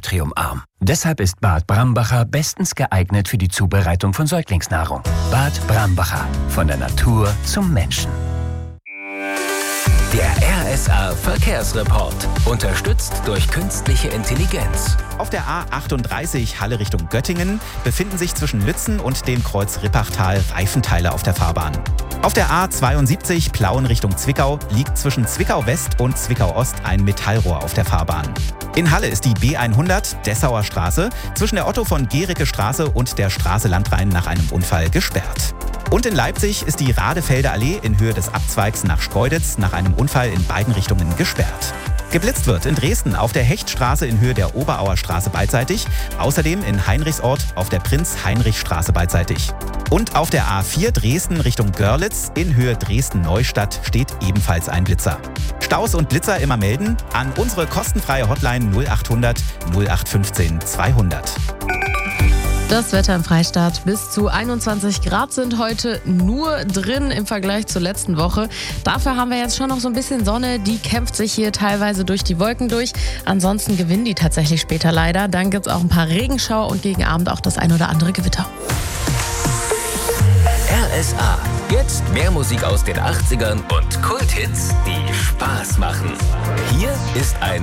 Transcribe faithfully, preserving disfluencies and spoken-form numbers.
natriumarm. Deshalb ist Bad Brambacher bestens geeignet für die Zubereitung von Säuglingsnahrung. Bad Brambacher. Von der Natur zum Menschen. Der R S A Verkehrsreport. Unterstützt durch künstliche Intelligenz. Auf der A achtunddreißig Halle Richtung Göttingen befinden sich zwischen Lützen und dem Kreuz Rippachtal Reifenteile auf der Fahrbahn. Auf der A zweiundsiebzig Plauen Richtung Zwickau liegt zwischen Zwickau West und Zwickau Ost ein Metallrohr auf der Fahrbahn. In Halle ist die B hundert Dessauer Straße zwischen der Otto von Gericke Straße und der Straße Landrhein nach einem Unfall gesperrt. Und in Leipzig ist die Radefelder Allee in Höhe des Abzweigs nach Schkeuditz nach einem Unfall in beiden Richtungen gesperrt. Geblitzt wird in Dresden auf der Hechtstraße in Höhe der Oberauer Straße beidseitig, außerdem in Heinrichsort auf der Prinz-Heinrich-Straße beidseitig. Und auf der A vier Dresden Richtung Görlitz in Höhe Dresden-Neustadt steht ebenfalls ein Blitzer. Staus und Blitzer immer melden an unsere kostenfreie Hotline null achthundert null acht fünfzehn zweihundert. Das Wetter im Freistaat. Bis zu einundzwanzig Grad sind heute nur drin im Vergleich zur letzten Woche. Dafür haben wir jetzt schon noch so ein bisschen Sonne. Die kämpft sich hier teilweise durch die Wolken durch. Ansonsten gewinnen die tatsächlich später leider. Dann gibt es auch ein paar Regenschauer und gegen Abend auch das ein oder andere Gewitter. R S A. Jetzt mehr Musik aus den achtzigern und Kulthits, die Spaß machen. Hier ist ein